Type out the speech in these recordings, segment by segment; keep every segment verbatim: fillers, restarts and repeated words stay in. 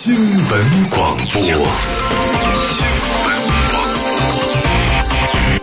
新闻广播。新闻广播。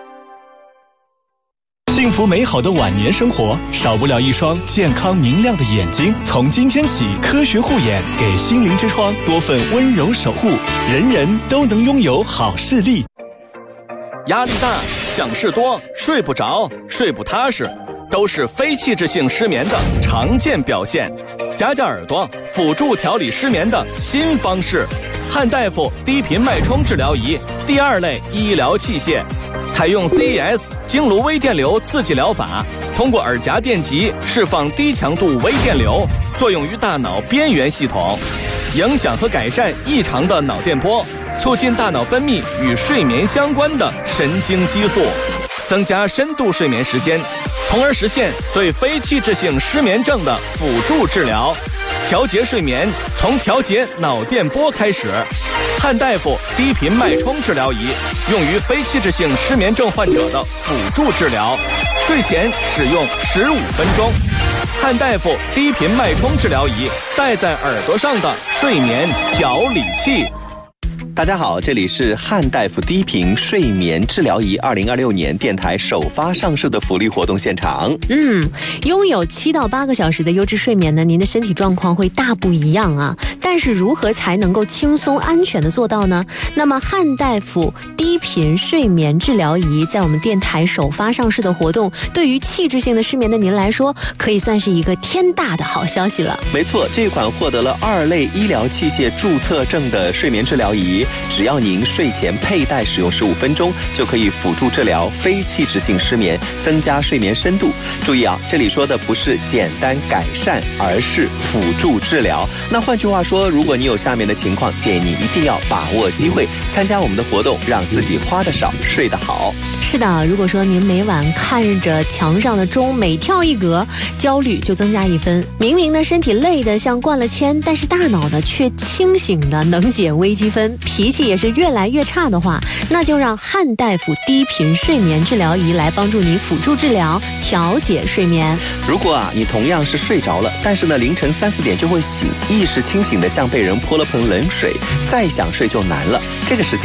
幸福美好的晚年生活，少不了一双健康明亮的眼睛。从今天起，科学护眼给心灵之窗多份温柔守护，人人都能拥有好视力。 压力大、想事多、睡不着、睡不踏实，都是非器质性失眠的常见表现。夹夹耳朵，辅助调理失眠的新方式。汉大夫低频脉冲治疗仪第二类医疗器械，采用 C E S 经颅微电流刺激疗法，通过耳夹电极释放低强度微电流，作用于大脑边缘系统，影响和改善异常的脑电波，促进大脑分泌与睡眠相关的神经激素，增加深度睡眠时间，从而实现对非器质性失眠症的辅助治疗。调节睡眠从调节脑电波开始。汉大夫低频脉冲治疗仪用于非器质性失眠症患者的辅助治疗，睡前使用十五分钟。汉大夫低频脉冲治疗仪戴在耳朵上的睡眠调理器。 大家好，这里是汉大夫低频睡眠治疗仪二零二六年电台首发上市的福利活动现场。 嗯，拥有七到八个小时的优质睡眠呢，您的身体状况会大不一样啊。但是如何才能够轻松安全的做到呢？那么汉大夫低频睡眠治疗仪在我们电台首发上市的活动，对于器质性的失眠的您来说，可以算是一个天大的好消息了。 没错，这款获得了二类医疗器械注册证的睡眠治疗仪，只要您睡前佩戴使用十五分钟，就可以辅助治疗非器质性失眠，增加睡眠深度。注意啊，这里说的不是简单改善，而是辅助治疗。那换句话说，如果你有下面的情况，建议你一定要把握机会，参加我们的活动，让自己花得少，睡得好。 是的，如果说您每晚看着墙上的钟每跳一格，焦虑就增加一分。明明呢身体累得像灌了铅，但是大脑呢却清醒的能减微积分，脾气也是越来越差的话，那就让汉大夫低频睡眠治疗仪来帮助你辅助治疗，调节睡眠。 如果啊你同样是睡着了，但是呢凌晨三四点就会醒，意识清醒的像被人泼了盆冷水，再想睡就难了。这个时间